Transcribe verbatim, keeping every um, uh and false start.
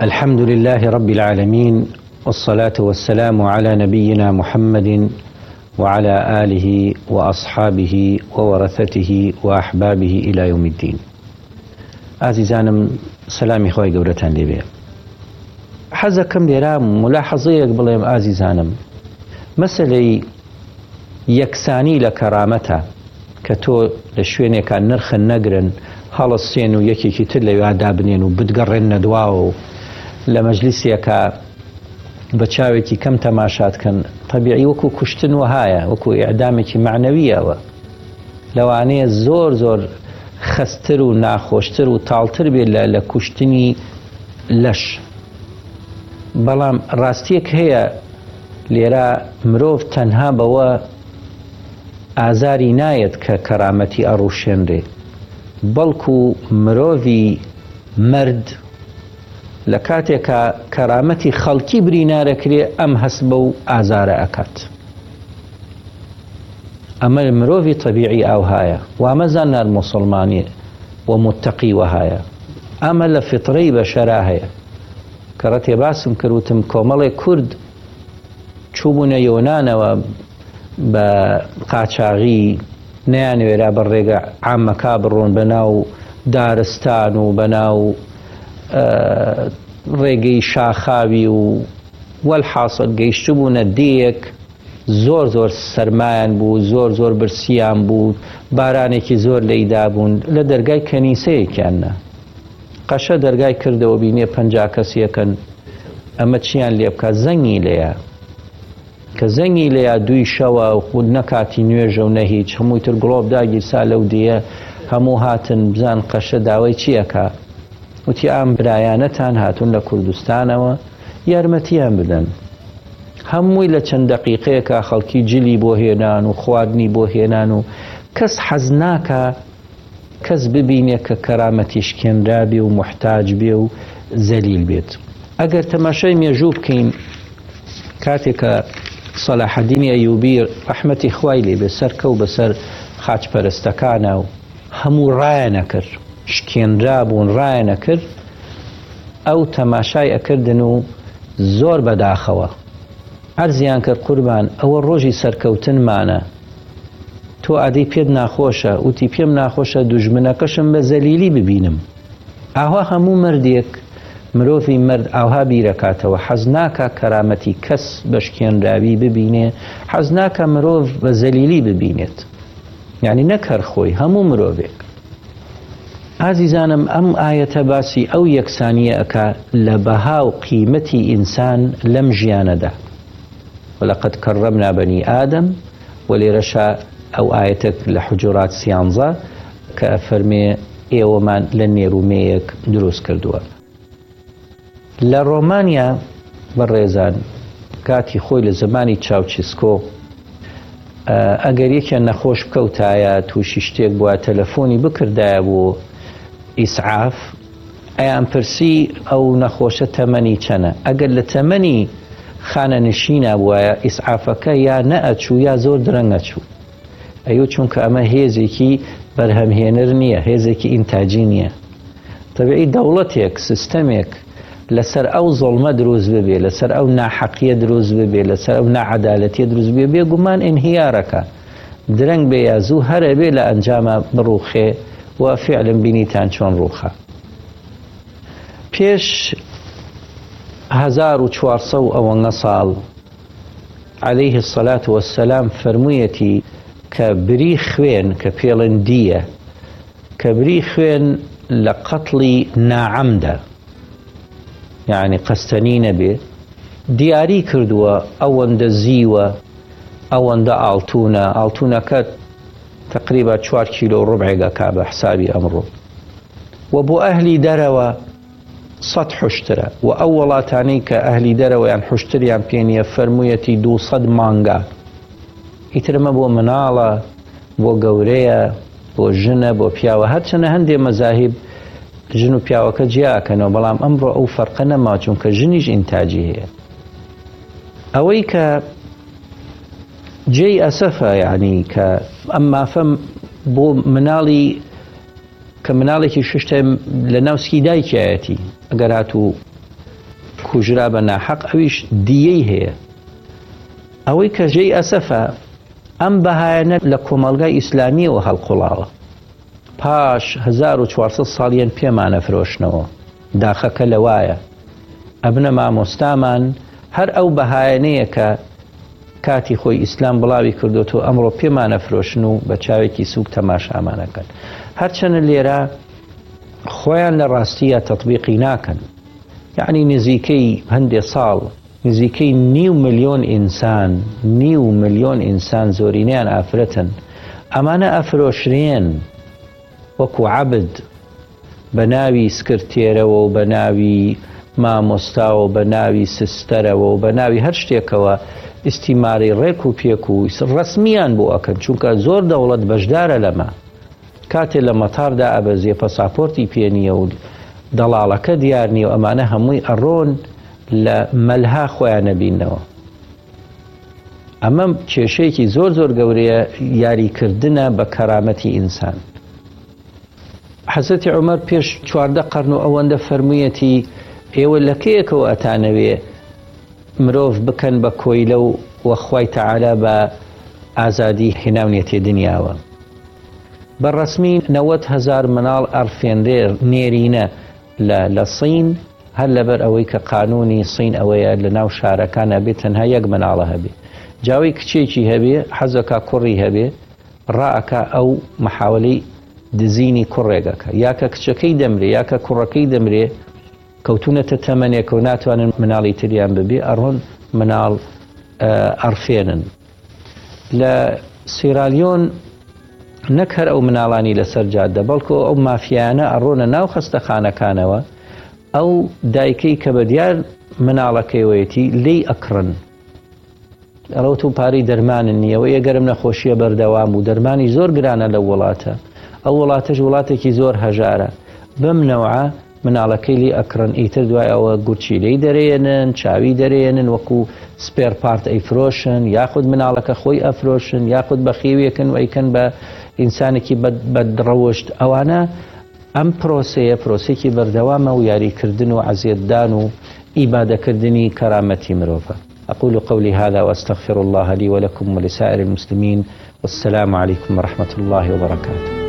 الحمد لله رب العالمين والصلاة والسلام على نبينا محمد وعلى آله وأصحابه وورثته وأحبابه إلى يوم الدين. عزيزانم سلامي خوي قورتان لي بيه. حەزەکەم لێرە ملاحەزەیەک بڵێم ئازیزانم، مەسەلەی یەکسانی لە کەرامەتە کە تۆ لە شوێنێکە نرخن نەگرن هەڵەسێن و یەکێکی تر لەوێ دابنێن و بتگەڕێنە دواوە و لە مەجلیسێکە بە چاوێکی کەم تەماشاتکەن. تەبیعی وەکو کوشتن وهایە، وەکو ئیعدامێکی معنەویەوە، لەوانەیە زۆر زۆر خەستر و ناخۆشتر و تاڵتر بێت لە کوشتنی لەش. بەڵام ڕاستیەک هەیە لێرە مرۆڤ تەنها بەوە ئازاری نایەت کە کەرامەتی ئەڕوشێنرێ، بەڵکو مرۆڤی مرد لە کاتێکە کەرامەتی خەڵکی برینارەکرێ ئەم هەست بە و ئازارە ئەکات. ئەمە مرۆڤی تەبیعی ئەوهایە، وامەزانار موسڵمانی و متەقی وهایە، ئەمە لە فیترەی بەشەرا هەیە. کە ڕەتێ باسم کردوتم کۆمەڵێک کورد چووبوونە یۆنانەوە بە قاچاغی، نەیانوێرا بە ڕێگە عامەکە بڕۆن بە ناو دارستان و بە ناو ڕێگەی شاخاوی و وەلحاصل گەیشت بوونە دێک، زۆر زۆر سەرمایان بوو، زۆر زۆر برسیان بوو، بارانێکی زۆر لەیدا بوون. لە دەرگای کەنیسەیەکیانە قەشە دەرگای کردەوە بینێ پەنجا کەسیەکەن، ئەمە چیان لێ بکات؟ زەنگی لێیە. کە زەنگی لێیە دوی شەوە خود نەکاتی نوێژە و نە هیچ، هەمووی تر گڵۆب داگیرسا لەو دیە، هەموو هاتن بزان قەشە داوای چیەکە. وتی ئام برایانەتان هاتون لە کوردستانەوە یارمەتیان بدەن. هەمووی لە چەند دەقیقەیەکە خەڵکی جلی بۆ هێنان و خواردنی بۆ هێنان و کەس حەز ناکە کەس ببینێ کە کەرامەتی شکێنرا بێ و محتاج بێ و زەلیل بێت. ئەگەر تەماشای مێژوو بکەین کاتێکە سەلاحەدینی ئەیوبی ڕەحمەتی خوای لێبێ سەرکەوت بەسەر خاچپەرستەکانە و هەموو ڕایەنەکرد، شکێنرا بوون ڕایەنەکرد، ئەو تەماشای ئەکردن و زۆر بەداخەوە عەرزیان کرد قوربان ئەوە ڕۆژی سەرکەوتنمانە، تۆ ئادەی پێت ناخۆشە؟ وتی پێم ناخۆشە دوژمنەکەشم بە زەلیلی ببینم. ئاوا هەموو مردێک مرۆڤی مرد ئاوها بیرەکاتەوە، حەز ناکە کەرامەتی کەس بە شکێنراوی ببینێ، حەز ناکە مرۆڤ بە زەلیلی ببینێت، یعنی نەکەر خۆی هەموو مرۆڤێک. ئازیزانم ئەم ئایەتە باسی ئەو یەکسانیە ئەکا لە بەها و قیمەتی ئینسان لەم ژیانەدا. وەلەقەد کەڕەمنا بەنی ئادەم، و لێرەشە ئەو ئایەتێک لە حجورات سیانزە کە فەرمێ ئێوەمان لە نێرومەیەک دروست کردووە. لە ڕۆمانیا بەڕێزان کاتی خۆی لە زمانی چاوچیسکۆ ئەگەر یەکیان نەخۆش بکەوتایە تووشی شتێک بووە تەلەفۆنی بکردایە بۆ ئیسعاف، ئەیان پرسی ئەو نەخۆشە تەمەنی چەنە؟ ئەگەر لە تەمەنی خانە نشینە بووایە ئیسعافەکە یا نەئەچوو یا زۆر درەنگە چوو. ئەیوە چونکە ئەمە هێزێکی بەرهەمهێنەر نییە، هێزێکی ئینتاجی نییە. تەبیعی دەوڵەتێک سیستەمێک لەسەر ئەو زۆڵمە دروست ببێ، لەسەر ئەو ناحەقیە دروست ببێ، لەسەر ئەو ناعەدالەتیە دروست بێ، بێگومان ئینهیارەکە درەنگ بێ یا زوو هەرە بێ لە ئەنجامە بڕوخێ و فعلم بینیتان چۆن ڕوخە. پێش هەزار و چوارسە و ئەوەنە ساڵ عەلەیه السەلات وەسسەلام فەرموویەتی کە بری خوێن کە پێڵن دیە، کە بری خوێن لە قەتڵی ناعەمدە، یعنی قەستەنی نەبێ، دیاری کردووە ئەوەندە زیوە، ئەوەندە ئاڵتونە، ئاڵتونەکە تقریبا چوار کیلۆ ڕوبعێگەکا بە حسابی ئەمڕۆ، و بۆ ئەهلی دەرەوە سەد حوشترە، و ئەو وڵاتانەی کە ئەهلی دەرەوەیان حوشتریان پێنیە فەرموویەتی دووسەد مانگا. ئیترمە بۆ مناڵە، بۆ گەورەیە، بۆ ژنە، بۆ پیاوە، هەرچەنە هەندێ مەزاهیب ژن و پیاوەکە جیاکەنەوە، بەڵام ئەمڕۆ ئەو فەرقە نەما چونکە ژنیش ئینتاجی هەیە. ئەوەی کە جێی ئەسەفە، یعنی کە ئەم مافەم بۆ مناڵی کە مناڵێکی ششتە لە ناوسکی دایکایەتی ئەگەر هاتوو کوژرا بە ناحەق ئەویش دیەی هەیە. ئەوەی کە ژێی ئەسەفە ئەم بەهایەنە لە کۆمەڵگای ئیسلامیەوە هەڵقوڵاوە. پاش هەزار و چوارسەد ساڵیان پێمانە فرۆشنەوە، داخەکە لەوایە. ئەبنە مامۆستامان هەر ئەو بەهایەنەیە کە کاتی خۆی ئیسلام بڵاوی کردوتەوە ئەمڕۆ پێمانە فرۆشن و بە چاوێکی سووک تەماشامانەکەن. هەرچەنە لێرە خۆیان لە ڕاستیە تەطبیقی ناکەن. یعنی نزیکەی هەندێ ساڵ نزیکەی نیو ملیۆن ئینسان نیو ملیۆن ئینسان زۆرینەیان ئافرەتن، ئەمانە ئەفرۆشرێن وەکو عەبد بە ناوی سکرتێرەوە و بە ناوی مامۆستاوە بە ناوی سستەرەوە و بە ناوی هەر شتێکەوە ئیستیماری ڕێک و پێک و ڕەسمیان بۆ ئەکەن، چونکە زۆر دەوڵەت بەشدارە لەمە. کاتێ لە مەتاردا ئەبەزیە پەساپۆرتی پێنیە و دەڵاڵەکە دیار نیە و ئەمانە هەمووی ئەڕۆن لە مەلها خۆیان نەبینەوە. ئەمە کێشەیەکی زۆر زۆر گەورەیە یاریکردنە بە کەرامەتی ئینسان. حەزرەتی عومەر پێش چواردە قەرن و ئەوەندە فەرموویەتی ئێوە لە کەیەکەوە ئەتانەوێ مرۆڤ بکەن بە کۆیلە و وەخوای تەعالا بە ئازادی هێناونێتێ دنیاوە. بەڕەسمی نەوەت هەزار مناڵ ئەرفێنرێر نێرینە لە سین، هەر لەبەر ئەوەی کە قانونی سین ئەوەیە لە ناو شارەکانە بێت تەنها یەک مناڵە هەبێ. جاوی کچێکی هەبێ حەزەکە کوڕی هەبێ ڕائەکە ئەو محاولەی دزینی کوڕێگەکە، یاکە کچەکەی دەمرێ یاکە کوڕەکەی دەمرێ، کەوتونەتە تەمەنێکە و ناتوانن مناڵی تریان ببێ، ئەڕۆن مناڵ ئەرفێنن. لە سیرالیۆن نەک هەر ئەو مناڵانی لەسەر جادە بەڵکو ئەو مافیانە ئەڕۆنە ناو خەستەخانەکانەوە، ئەو دایکەی کە بە دیار مناڵەکەیەوەیەتی لێی ئەکڕن، ئەڵەوت و پارەی دەرمانن نییەوە ئەگەرم نەخۆشیە بەردەوام و دەرمانی زۆر گرانە لە وڵاتە، ئەو وڵاتەش وڵاتێکی زۆر هەژارە، بەم نەوعە مناڵەکەی لێ ئەکڕن، ئیتر دوای ئەوە گورچی لێی دەرێنن، چاوی دەرێنن، وەکو سپێر پارت ئەیفرۆشن، یاخود مناڵەکە خۆی ئەفرۆشن، یاخود بە خێویەکەن و ئەیکەن بە ئینسانێکی بەدڕەوشت. ئەوانە ئەم پرۆسەیە پرۆسێکی بەردەوامە و یاریکردن و عەزیەتدان و ئیبادەکردنی کەرامەتی مرۆڤە. أقول قولي هذا وأستغفر الله لي ولكم ولسائر المسلمين والسلام عليكم ورحمة الله وبركاته.